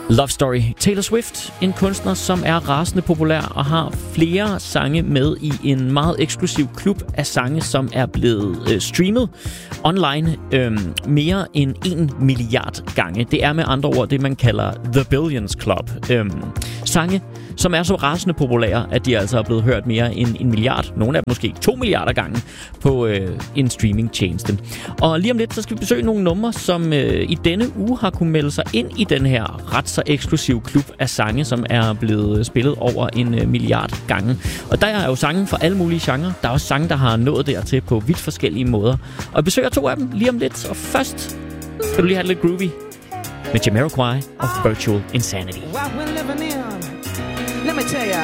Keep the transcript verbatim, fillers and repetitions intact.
Love Story. Taylor Swift, en kunstner, som er rasende populær og har flere sange med i en meget eksklusiv klub af sange, som er blevet øh, streamet online øh, mere end en milliard gange. Det er med andre ord det, man kalder The Billions Club. Øh, sange, som er så rasende populære, at de altså er blevet hørt mere end en milliard, nogle af dem måske to milliarder gange, på øh, en streamingtjeneste. Og lige om lidt, så skal vi besøge nogle numre, som øh, i denne uge har kunnet melde sig ind i den her ret så eksklusiv klub af sange, som er blevet spillet over en øh, milliard gange. Og der er jo sange fra alle mulige genrer. Der er også sange, der har nået dertil på vidt forskellige måder. Og jeg besøger to af dem lige om lidt. Og først skal du lige have lidt groovy med Jamiroquai og Virtual Insanity. Let me tell you,